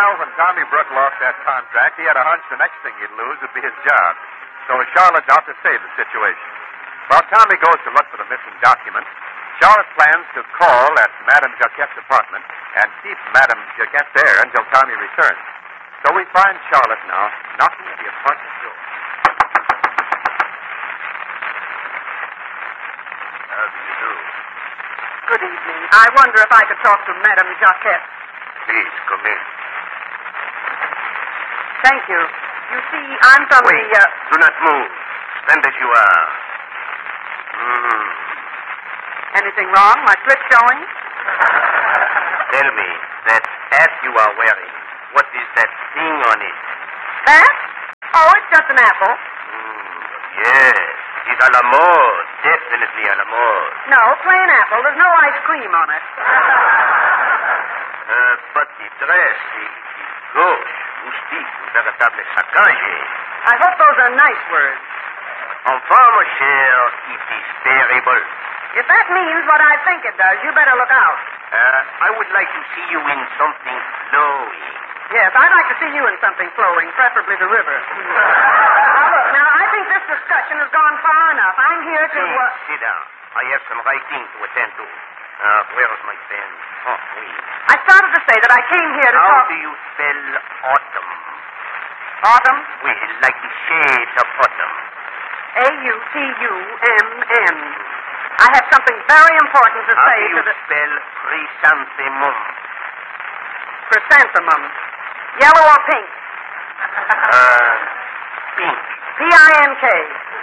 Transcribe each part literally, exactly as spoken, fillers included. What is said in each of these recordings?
Well, when Tommy Brooke lost that contract, he had a hunch the next thing he'd lose would be his job. So Charlotte's out to save the situation. While Tommy goes to look for the missing document, Charlotte plans to call at Madame Jacquette's apartment and keep Madame Jacquette there until Tommy returns. So we find Charlotte now knocking at the apartment door. How do you do? Good evening. I wonder if I could talk to Madame Jacquette. Please, come in. Thank you. You see, I'm from Wait, the... Uh... do not move. Stand as you are. Mm. Anything wrong? My slip showing? Tell me, that hat you are wearing, what is that thing on it? That? Oh, it's just an apple. Mm, yes, it's a la mode. Definitely a la mode. No, plain apple. There's no ice cream on it. Uh, but the dress is gauche, moustique, un véritable saccage. I hope those are nice words. Enfin, mon cher, it is terrible. If that means what I think it does, you better look out. Uh, I would like to see you in something flowing. Yes, I'd like to see you in something flowing, preferably the river. Now, look, now, I think this discussion has gone far enough. I'm here to... Please, Uh... sit down. I have some writing to attend to. Uh, where's my pen? Oh, oui. I started to say that I came here to How talk... do you spell autumn? Autumn? Well, like the shades of autumn. A U T U M N. I have something very important to How say do you to the... spell chrysanthemum? Chrysanthemum. Yellow or pink? Uh, pink. P I N K.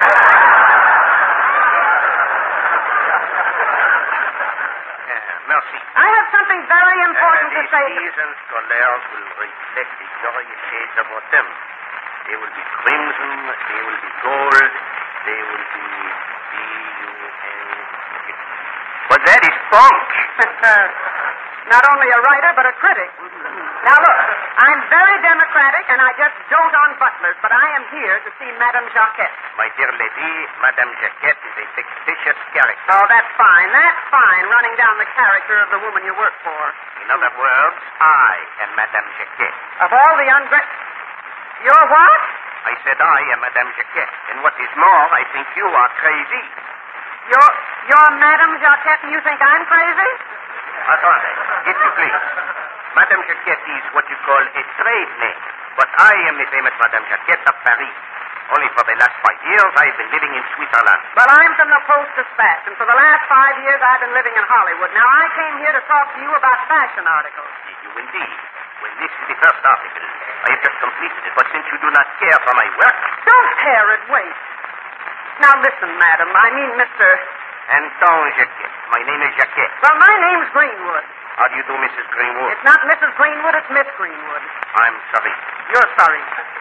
Merci. I have something very important uh, to say to... The season's colors will reflect the glorious shades of autumn. They will be crimson, they will be gold, they will be B U N K. But that is punk. Not only a writer, but a critic. Now, look, I'm very democratic, and I just dote on butlers, but I am here to see Madame Jacquette. My dear lady, Madame Jacquette is a fictitious character. Oh, that's fine. That's fine, running down the character of the woman you work for. In other words, I am Madame Jacquette. Of all the undress... You're what? I said I am Madame Jacquette. And what is more, I think you are crazy. You're... You're Madame Jacquette, and you think I'm crazy? Attendez, if you please. Madame Jacquette is what you call a trade name. But I am the famous Madame Jacquette of Paris. Only for the last five years, I've been living in Switzerland. Well, I'm from the Post-Dispatch, and for the last five years, I've been living in Hollywood. Now, I came here to talk to you about fashion articles. Did you indeed? Well, this is the first article. I have just completed it, but since you do not care for my work... Don't tear it, wait. Now, listen, madam, I mean Mister Anton Jacquette. My name is Jacquette. Well, my name's Greenwood. How do you do, Missus Greenwood? It's not Missus Greenwood, it's Miss Greenwood. I'm sorry. You're sorry.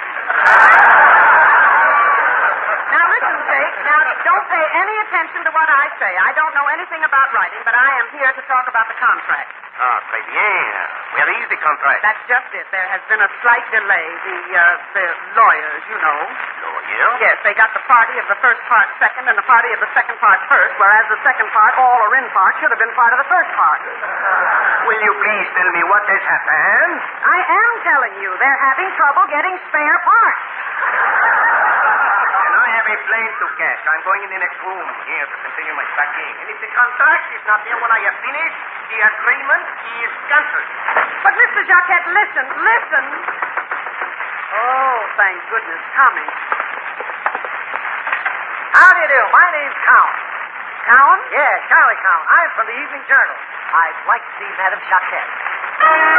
Now, listen, Jake. Now, don't pay any attention to what I say. I don't know anything about writing, but I am here to talk about the contract. Ah, très bien. Where is the contract? That's just it. There has been a slight delay. The, uh, the lawyers, you know. Lawyer? Yes, they got the party of the first part second and the party of the second part first, whereas the second part, all or in part, should have been part of the first part. Will you please tell me what has happened? I am telling you, they're having trouble getting spare parts. And I have a plane to catch. I'm going in the next room here to continue my packing. And if the contract is not there when I have finished, the agreement is cancelled. But, Mister Jacquette, listen, listen. Oh, thank goodness, Tommy. How do you do? My name's Cowan. Cowan? Yeah, Charlie Cowan. I'm from the Evening Journal. I'd like to see Madame Jacquette.